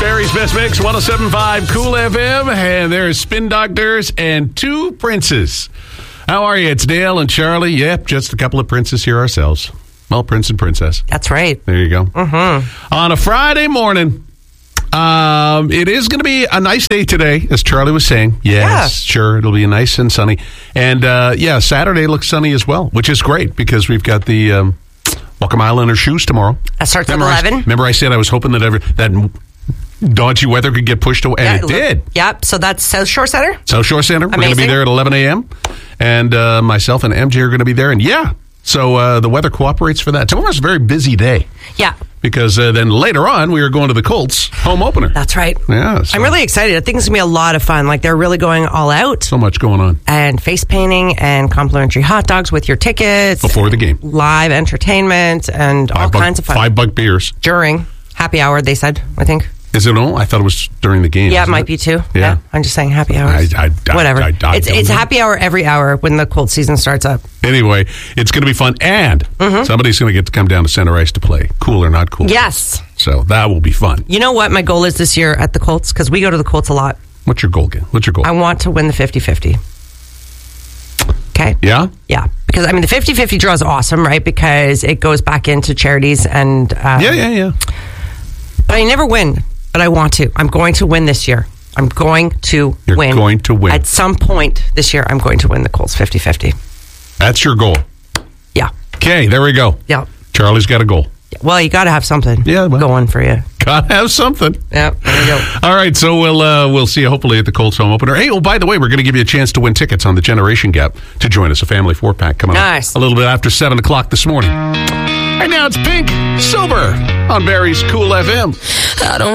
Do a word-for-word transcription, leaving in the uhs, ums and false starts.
Barry's Best Mix, one oh seven point five Cool F M. And there's Spin Doctors and two princes. How are you? It's Dale and Charlie. Yep, just a couple of princes here ourselves. Well, prince and princess. That's right. There you go. Mm-hmm. On a Friday morning, um, it is going to be a nice day today, as Charlie was saying. Yes, Yeah. sure, it'll be nice and sunny. And, uh, yeah, Saturday looks sunny as well, which is great because we've got the um, Welcome Islanders shoes tomorrow. That starts remember at eleven. I, remember I said I was hoping that every, that dodgy weather could get pushed away, and Yeah, it did. Yep, so that's South Shore Center. South Shore Center. We're going to be Amazing. there at eleven a.m. And uh, myself and M J are going to be there. And, yeah, so uh, the weather cooperates for that. Tomorrow's a very busy day. Yeah. Because uh, then later on, we are going to the Colts home opener. That's right. Yeah. So, I'm really excited. I think it's going to be a lot of fun. Like, they're really going all out. so much going on And face painting and complimentary hot dogs with your tickets. before the game. Live entertainment and all Five buck, kinds of fun. Five buck beers. During happy hour, they said, I think. Is it all? I thought it was during the game. Yeah, it isn't might be too. Yeah. I'm just saying happy hours. I- I- I- Whatever. I- I it's don't it's know. happy hour every hour when the cold season starts up. Anyway, it's going to be fun. And Mm-hmm. somebody's going to get to come down to center ice to play. Cool or not cool. Yes. So that will be fun. You know what my goal is this year at the Colts? Because we go to the Colts a lot. What's your goal, again? What's your goal? I want to win the fifty-fifty. Okay? yeah? Yeah. Because, I mean, the fifty-fifty draw is awesome, right? Because it goes back into charities and... Um, Yeah, yeah, yeah. But I never win. But I want to. I'm going to win this year. I'm going to You're win. going to win. At some point this year, I'm going to win the Colts fifty-fifty. That's your goal. Yeah. Okay, there we go. Yeah. Charlie's got a goal. Well, you got to have something Yeah, well. going for you. Gotta have something. Yeah, there you go. All right, so we'll uh, we'll see you hopefully at the Colts home opener. Hey, oh, by the way, we're going to give you a chance to win tickets on the Generation Gap to join us, a family four-pack coming Nice. up a little bit after seven o'clock this morning. Right now, it's Pink Silver on Barry's Cool F M. I don't